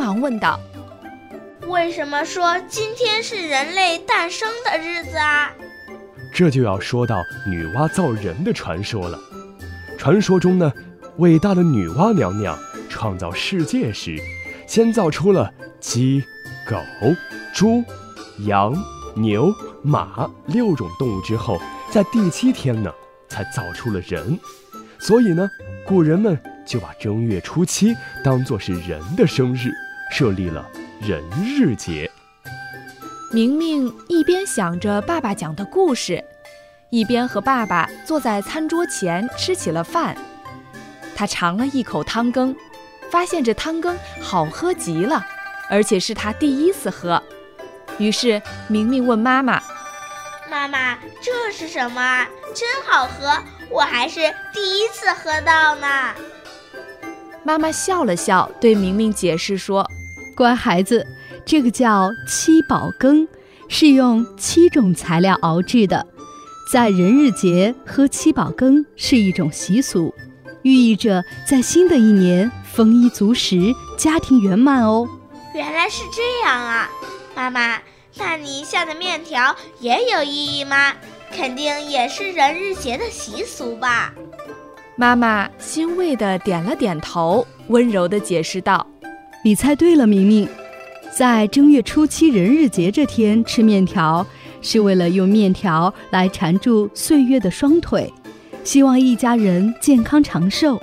忙问道： 为什么说今天是人类诞生的日子啊？ 这就要说到女娲造人的传说了。传说中呢，伟大的女娲娘娘创造世界时，先造出了鸡、狗、猪、羊、牛、马6种动物之后，在第7天呢，才造出了人。所以呢，古人们就把正月初7当作是人的生日，设立了人日节。 明明一边想着爸爸讲的故事，一边和爸爸坐在餐桌前吃起了饭。他尝了一口汤羹，发现这汤羹好喝极了，而且是他第一次喝。于是明明问妈妈： 妈妈，这是什么啊？真好喝，我还是第一次喝到呢。 妈妈笑了笑，对明明解释说： 乖孩子，这个叫七宝羹，是用7种材料熬制的。在人日节喝七宝羹是一种习俗，寓意着在新的一年丰衣足食，家庭圆满哦。 原来是这样啊，妈妈，那你下的面条也有意义吗？肯定也是人日节的习俗吧？ 妈妈欣慰地点了点头，温柔地解释道： 你猜对了，明明。在正月初7人日节这天吃面条，是为了用面条来缠住岁月的双腿，希望一家人健康长寿。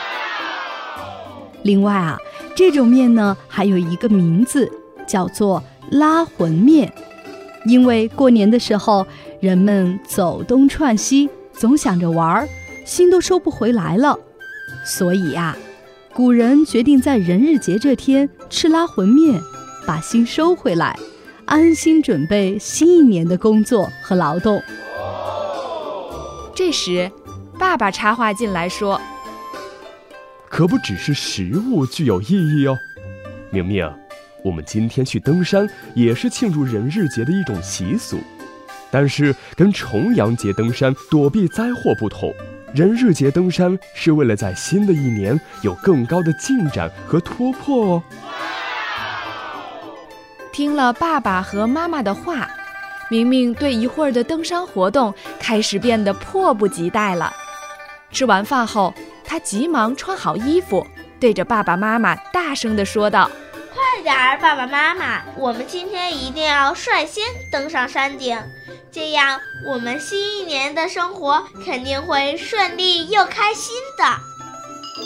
另外啊，这种面呢还有一个名字，叫做拉魂面。因为过年的时候人们走东串西，总想着玩，心都收不回来了，所以啊，古人决定在人日节这天吃拉魂面，把心收回来，安心准备新一年的工作和劳动。 这时爸爸插话进来说： 可不只是食物具有意义哦，明明，我们今天去登山也是庆祝人日节的一种习俗，但是跟重阳节登山躲避灾祸不同，人日节登山是为了在新的一年有更高的进展和突破哦。 听了爸爸和妈妈的话，明明对一会儿的登山活动开始变得迫不及待了。吃完饭后，他急忙穿好衣服，对着爸爸妈妈大声地说道： 快点儿，爸爸妈妈，我们今天一定要率先登上山顶，这样我们新一年的生活肯定会顺利又开心的。